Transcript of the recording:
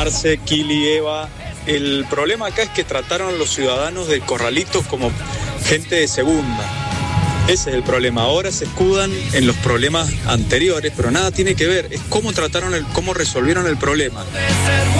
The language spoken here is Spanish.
Marce, Kili, Eva, el problema acá es que trataron a los ciudadanos de Corralitos como gente de segunda. Ese es el problema. Ahora se escudan en los problemas anteriores, pero nada tiene que ver. Es cómo resolvieron el problema.